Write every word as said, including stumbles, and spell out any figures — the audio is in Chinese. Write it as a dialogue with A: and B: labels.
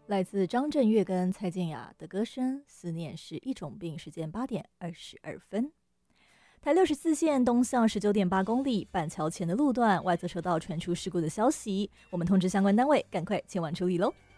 A: 来自张震岳跟蔡健雅的歌声，《思念是一种病》。时间八点二十二分。台六十四线东向十九点八公里，板桥前的路段外侧车道传出事故的消息，我们通知相关单位赶快前往处理喽。